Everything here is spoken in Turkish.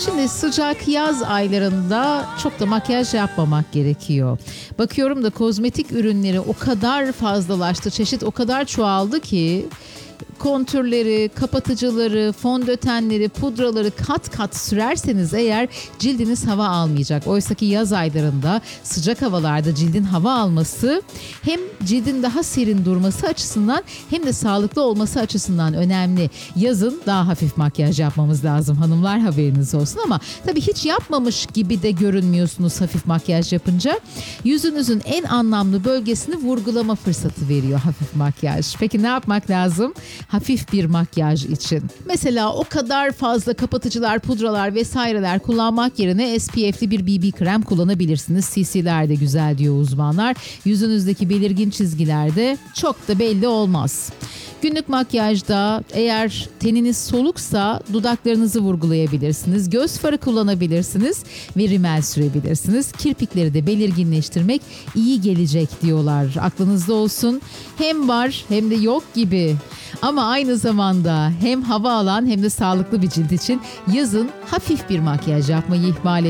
Şimdi sıcak yaz aylarında çok da makyaj yapmamak gerekiyor. Bakıyorum da kozmetik ürünleri o kadar fazlalaştı, çeşit o kadar çoğaldı ki kontürleri, kapatıcıları, fondötenleri, pudraları kat kat sürerseniz eğer cildiniz hava almayacak. Oysaki yaz aylarında sıcak havalarda cildin hava alması hem cildin daha serin durması açısından hem de sağlıklı olması açısından önemli. Yazın daha hafif makyaj yapmamız lazım hanımlar, haberiniz olsun, ama tabii hiç yapmamış gibi de görünmüyorsunuz hafif makyaj yapınca. Yüzünüzün en anlamlı bölgesini vurgulama fırsatı veriyor hafif makyaj. Peki ne yapmak lazım? Hafif bir makyaj için. Mesela o kadar fazla kapatıcılar, pudralar vesaireler kullanmak yerine SPF'li bir BB krem kullanabilirsiniz. CC'ler de güzel diyor uzmanlar. Yüzünüzdeki belirgin çizgiler de çok da belli olmaz. Günlük makyajda eğer teniniz soluksa dudaklarınızı vurgulayabilirsiniz. Göz farı kullanabilirsiniz ve rimel sürebilirsiniz. Kirpikleri de belirginleştirmek iyi gelecek diyorlar. Aklınızda olsun. Hem var hem de yok gibi. Ama aynı zamanda hem hava alan hem de sağlıklı bir cilt için yazın hafif bir makyaj yapmayı ihmal